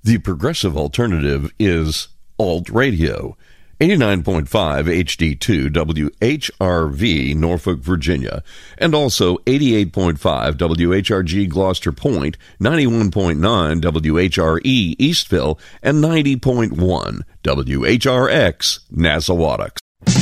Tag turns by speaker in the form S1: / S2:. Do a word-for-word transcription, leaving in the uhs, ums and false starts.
S1: The progressive alternative is Alt Radio. eighty-nine point five H D two W H R V, Norfolk, Virginia, and also eighty-eight point five W H R G Gloucester Point, ninety-one point nine W H R E Eastville, and ninety point one W H R X Nassawadox.